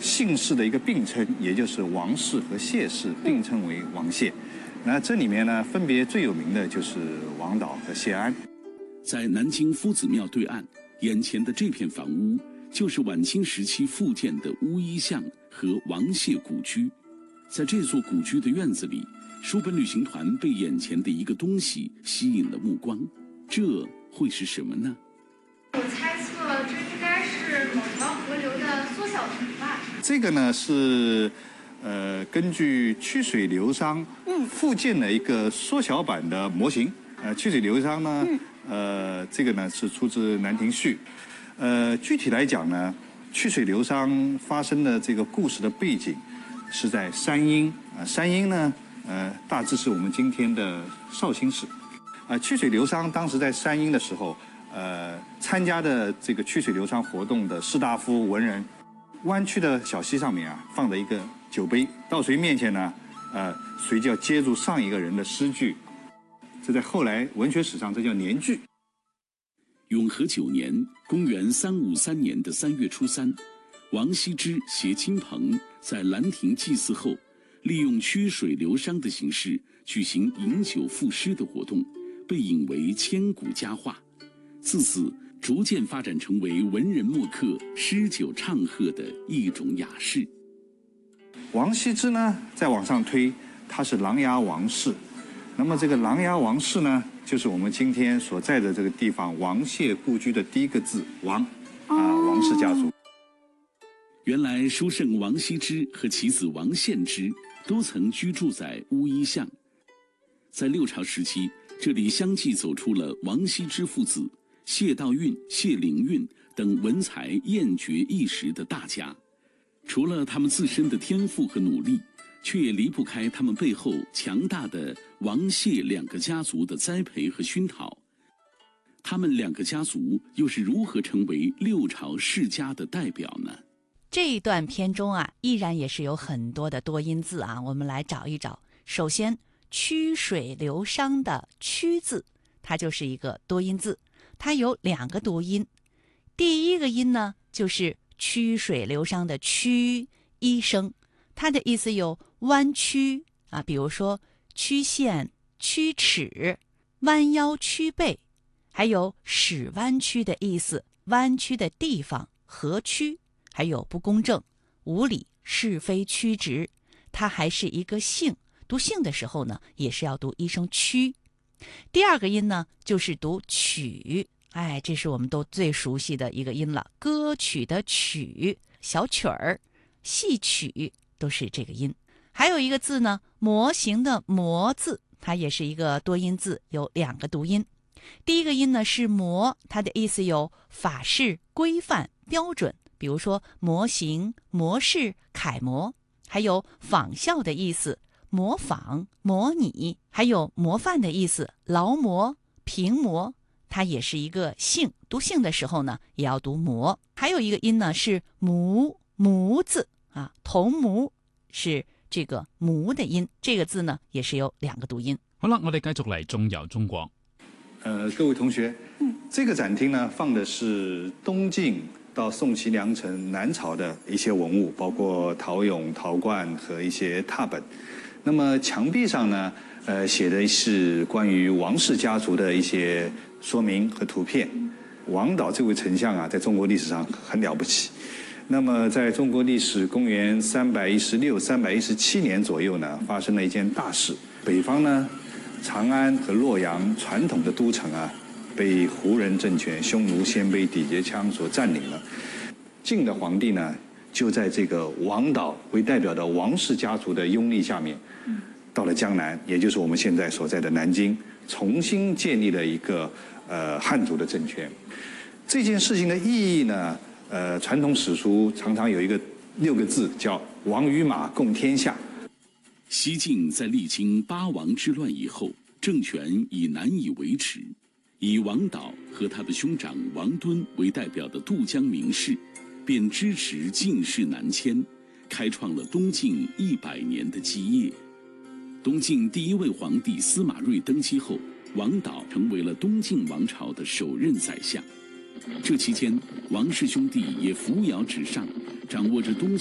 姓氏的一个并称，也就是王氏和谢氏并称为王谢。那这里面呢，分别最有名的就是王导和谢安。 在南京夫子庙对岸，眼前的这片房屋就是晚清时期复建的乌衣巷和王谢故居。在这座古居的院子里，书本旅行团被眼前的一个东西吸引了目光，这会是什么呢？ 我猜测这应该是某条河流的缩小图吧。 这个呢是根据曲水流觞复建的一个缩小版的模型。曲水流觞呢，这个呢是出自《兰亭序》。具体来讲呢，曲水流觞发生的这个故事的背景是在山阴山阴呢，大致是我们今天的绍兴市。曲水流觞当时在山阴的时候，参加的这个曲水流觞活动的士大夫文人，弯曲的小溪上面放着一个酒杯，到谁面前呢，谁就要接住上一个人的诗句。这在后来文学史上这叫年句。 永和9年，公元353年的3月初3，王羲之携亲朋在兰亭祭祀后，利用曲水流觞的形式举行饮酒赋诗的活动，被引为千古佳话。自此，逐渐发展成为文人墨客诗酒唱和的一种雅事。 王羲之呢，再往上推，他是琅琊王氏。那么这个琅琊王氏呢，就是我们今天所在的这个地方王谢故居的第一个字王，王氏家族。 原来书圣王羲之和其子王献之都曾居住在乌衣巷。在六朝时期，这里相继走出了王羲之父子、谢道韫、谢灵运等文才艳绝一时的大家。除了他们自身的天赋和努力，却也离不开他们背后强大的王谢两个家族的栽培和熏陶。他们两个家族又是如何成为六朝世家的代表呢？ 这一段篇中依然也是有很多的多音字我们来找一找。首先，曲水流觞的曲字，它就是一个多音字，它有2个读音。第一个音呢，就是曲水流觞的曲一声，它的意思有弯曲比如说曲线、曲尺、弯腰、曲背，还有使弯曲的意思，弯曲的地方，合曲，还有不公正、无理、是非曲直。它还是一个姓，读姓的时候呢，也是要读一声曲。第二个音呢，就是读曲，这是我们都最熟悉的一个音了，歌曲的曲，小曲儿、戏曲都是这个音。还有一个字呢，模型的模字，它也是一个多音字，有2个读音。第一个音呢是模，它的意思有法式、规范、标准，比如说模型、模式、楷模，还有仿效的意思，模仿、模拟，还有模范的意思，劳模、平模，它也是一个姓，读姓的时候呢也要讀模。还有一個音呢是母，母字同母是這個母的音，這個字呢也是有2個讀音。 好啦，我哋繼續嚟中遊中國。 各位同學，這個展廳呢放的是東晉到宋齊梁陳南朝的一些文物，包括陶俑、陶罐和一些拓本。那麼牆壁上呢，寫的是關於王氏家族的一些說明和圖片。王導這位丞相在中國歷史上很了不起。那麼在中國歷史公元316、317年左右呢，發生了一件大事。北方呢，長安和洛陽傳統的都城被胡人政權匈奴鮮卑氐羯羌所佔領了。晉的皇帝呢，就在這個王導為代表的王氏家族的擁立下面，到了江南，也就是我們現在所在的南京，重新建立了一個漢族的政權。這件事情的意義呢，傳統史書常常有一個6個字，叫王與馬共天下。 西晉在歷經八王之亂以後，政權已難以維持，以王導和他的兄長王敦為代表的渡江名士，便支持晉室南遷，開創了東晉100年的基業。東晉第一位皇帝司馬睿登基後，王導成為了東晉王朝的首任宰相。這期間，王氏兄弟也扶搖直上，掌握着東